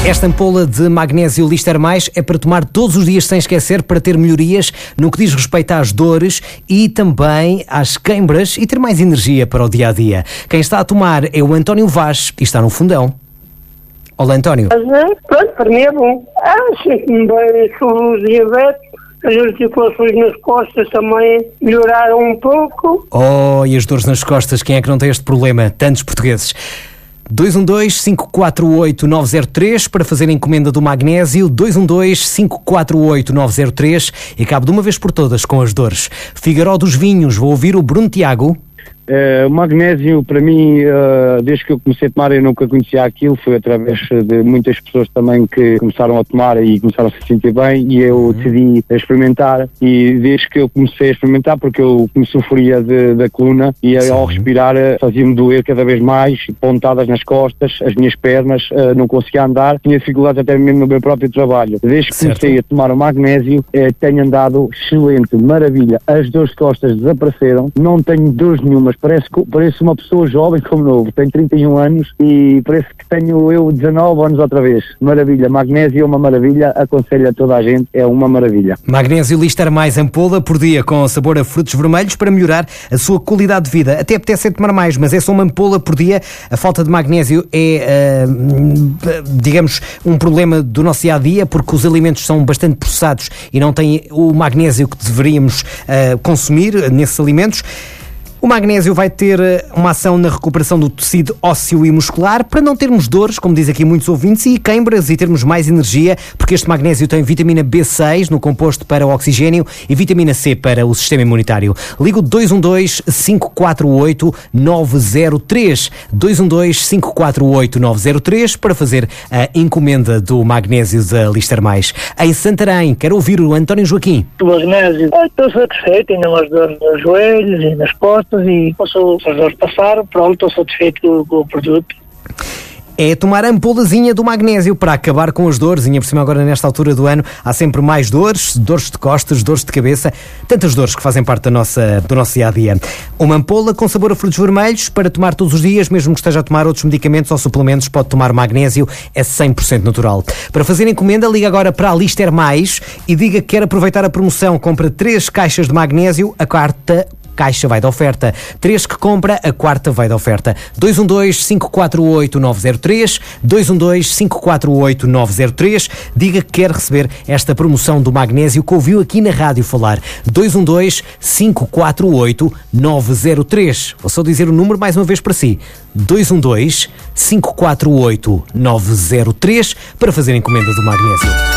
Esta ampola de magnésio Lister Mais é para tomar todos os dias sem esquecer, para ter melhorias no que diz respeito às dores e também às queimbras e ter mais energia para o dia-a-dia. Quem está a tomar é o António Vaz e está no Fundão. Olá, António. Pronto, para mim é bom. Sinto-me bem, sou diabetes, as articulações nas costas também melhoraram um pouco. Oh, e as dores nas costas, quem é que não tem este problema? Tantos portugueses. 212-548-903 para fazer a encomenda do magnésio, 212-548-903 e cabe de uma vez por todas com as dores. Figueiró dos Vinhos, vou ouvir o Bruno Tiago. O magnésio, para mim, desde que eu comecei a tomar, eu nunca conhecia aquilo, foi através de muitas pessoas também que começaram a tomar e começaram a se sentir bem, e eu decidi experimentar, e desde que eu comecei a experimentar, porque eu sofria da coluna, e ao respirar fazia-me doer cada vez mais, pontadas nas costas, as minhas pernas, não conseguia andar, tinha dificuldades até mesmo no meu próprio trabalho. Desde que comecei a tomar o magnésio, tenho andado excelente, maravilha, as dores de costas desapareceram, não tenho dores nenhumas. Parece uma pessoa jovem como novo, tenho 31 anos e parece que tenho eu 19 anos outra vez. Maravilha, magnésio é uma maravilha, aconselho a toda a gente, é uma maravilha. Magnésio Lister Mais ampola por dia com sabor a frutos vermelhos para melhorar a sua qualidade de vida. Até apetece tomar mais, mas é só uma ampola por dia. A falta de magnésio é, digamos, um problema do nosso dia-a-dia, porque os alimentos são bastante processados e não têm o magnésio que deveríamos consumir nesses alimentos. O magnésio vai ter uma ação na recuperação do tecido ósseo e muscular para não termos dores, como diz aqui muitos ouvintes, e queimbras, e termos mais energia, porque este magnésio tem vitamina B6 no composto para o oxigênio e vitamina C para o sistema imunitário. Ligo 212-548-903 212-548-903 para fazer a encomenda do magnésio da Lister Mais. Em Santarém, quero ouvir o António Joaquim. O magnésio, estou satisfeito, ainda umas dores nos joelhos e nas costas, e passou, as dores passaram, pronto, estou satisfeito com o produto. É tomar a ampolazinha do magnésio para acabar com as dores, e por cima agora nesta altura do ano há sempre mais dores de costas, dores de cabeça, tantas dores que fazem parte do nosso dia-a-dia. Uma ampola com sabor a frutos vermelhos para tomar todos os dias, mesmo que esteja a tomar outros medicamentos ou suplementos, pode tomar magnésio, é 100% natural. Para fazer encomenda, liga agora para a Lister Mais e diga que quer aproveitar a promoção, compra 3 caixas de magnésio, a quarta caixa vai de oferta. 3 que compra, a quarta vai de oferta. 212-548-903 212-548-903. Diga que quer receber esta promoção do magnésio que ouviu aqui na rádio falar. 212-548-903. Vou só dizer o número mais uma vez para si. 212-548-903 para fazer encomenda do magnésio.